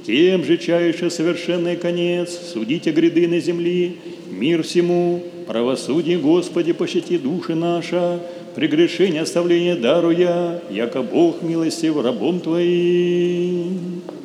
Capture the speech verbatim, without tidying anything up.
тем же чающий совершенный конец, судите гряды на земли, мир всему, правосудие, Господи, пощади души наша, прегрешение оставления даруя, яко Бог милостив рабом Твоим.